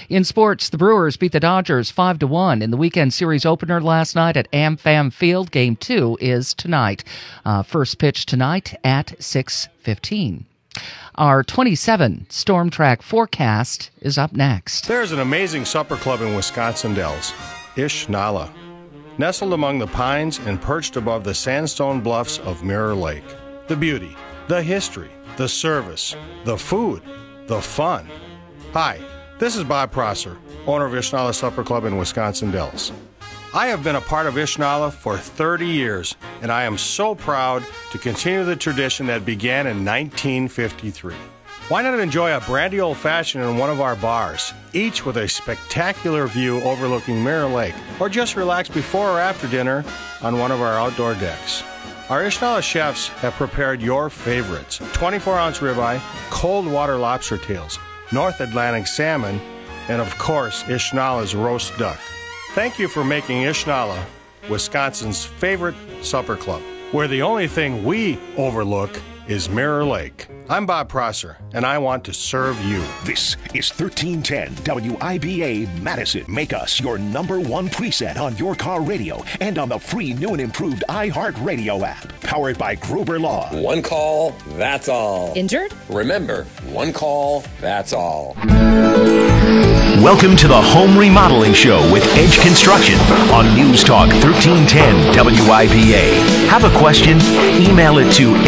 In sports, the Brewers beat the Dodgers 5-1 in the weekend series opener last night at AmFam Field. Game 2 is tonight. First pitch tonight at 6:15. Our 27 Storm Track forecast is up next. There's an amazing supper club in Wisconsin Dells, Ish Nala, nestled among the pines and perched above the sandstone bluffs of Mirror Lake. The beauty, the history, the service, the food, the fun. Hi, this is Bob Prosser, owner of Ish Nala Supper Club in Wisconsin Dells. I have been a part of Ish Nala for 30 years, and I am so proud to continue the tradition that began in 1953. Why not enjoy a brandy old-fashioned in one of our bars, each with a spectacular view overlooking Mirror Lake, or just relax before or after dinner on one of our outdoor decks. Our Ish Nala chefs have prepared your favorites: 24-ounce ribeye, cold water lobster tails, North Atlantic salmon, and of course, Ish Nala's roast duck. Thank you for making Ish Nala Wisconsin's favorite supper club, where the only thing we overlook is Mirror Lake. I'm Bob Prosser, and I want to serve you. This is 1310 WIBA Madison. Make us your number one preset on your car radio and on the free new and improved iHeartRadio app. Powered by Gruber Law. One call, that's all. Injured? Remember, one call, that's all. Welcome to the Home Remodeling Show with Edge Construction on News Talk 1310 WIBA. Have a question? Email it to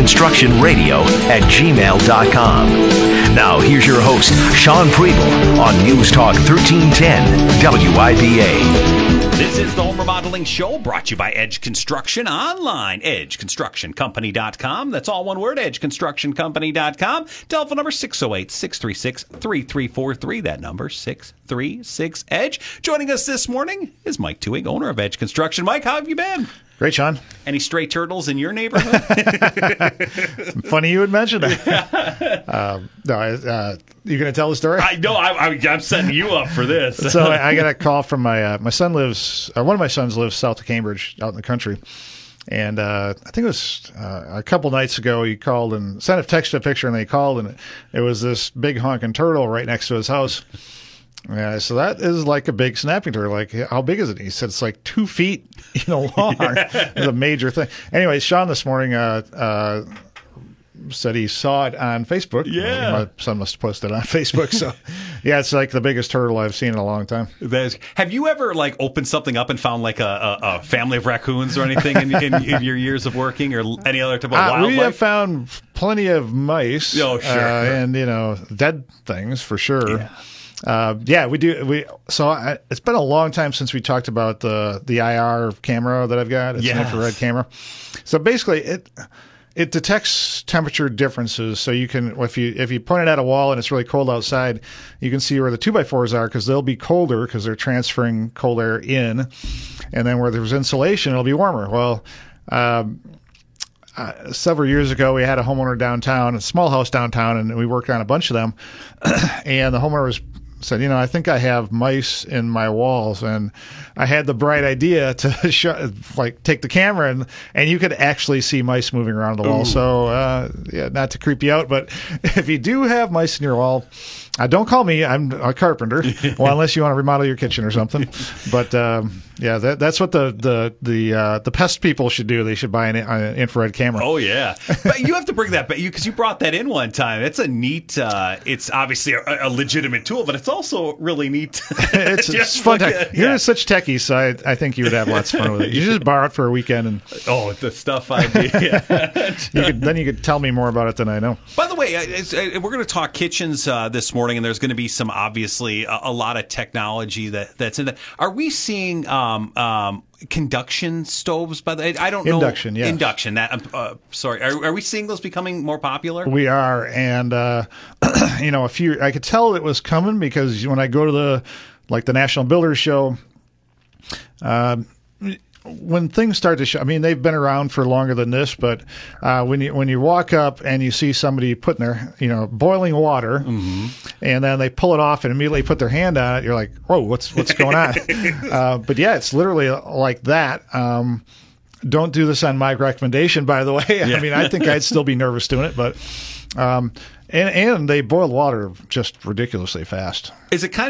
edgeconstructionradio@gmail.com. Now here's your host, Sean Preble on News Talk 1310 WIBA. This is the Home Remodeling Show, brought to you by Edge Construction online, edgeconstructioncompany.com. That's all one word, edgeconstructioncompany.com. Telephone number 608-636-3343. That number, 636-EDGE. Joining us this morning is Mike Tuig, owner of Edge Construction. Mike, how have you been? Great, Sean. Any stray turtles in your neighborhood? Funny you would mention that. You going to tell the story? I know. I'm setting you up for this. So I got a call from my son lives. One of my sons lives south of Cambridge, out in the country, and I think it was a couple nights ago. He called and sent a text, a picture, and they called, and it was this big honking turtle right next to his house. Yeah, so that is like a big snapping turtle. Like, how big is it? He said it's like 2 feet, long. It's a major thing. Anyway, Sean this morning said he saw it on Facebook. Yeah, my son must have posted it on Facebook. So, yeah, it's like the biggest turtle I've seen in a long time. Have you ever opened something up and found a family of raccoons or anything in your years of working, or any other type of wildlife? We have found plenty of mice. Oh, sure, and dead things for sure. Yeah. We do. It's been a long time since we talked about the IR camera that I've got. It's an infrared camera. So basically, it detects temperature differences. So you can, if you point it at a wall and it's really cold outside, you can see where the 2x4s are, because they'll be colder because they're transferring cold air in, and then where there's insulation, it'll be warmer. Well, several years ago, we had a homeowner downtown, a small house downtown, and we worked on a bunch of them. And the homeowner said, I think I have mice in my walls. And I had the bright idea to take the camera, and you could actually see mice moving around the wall. Ooh. So, not to creep you out, but if you do have mice in your wall, don't call me. I'm a carpenter. Well, unless you want to remodel your kitchen or something. But that's what the pest people should do. They should buy an infrared camera. Oh yeah, but you have to bring that back because you brought that in one time. It's a neat. It's obviously a legitimate tool, but it's also really neat. It's fun. You're such techies, so I think you would have lots of fun with it. You just borrow it for a weekend, and the stuff I do. Then you could tell me more about it than I know. By the way, we're going to talk kitchens this morning, and there's going to be some obviously a lot of technology that's in that. Are we seeing conduction stoves? I don't know. Induction, yes. Induction. Sorry. Are we seeing those becoming more popular? We are, and I could tell it was coming because when I go to the National Builders Show, when things start to show, they've been around for longer than this, but when you walk up and you see somebody putting their, boiling water, mm-hmm. and then they pull it off and immediately put their hand on it, you're like, whoa, what's going on? But yeah, it's literally like that. Don't do this on my recommendation, by the way. Yeah. I think I'd still be nervous doing it, but and they boil water just ridiculously fast. Is it kind of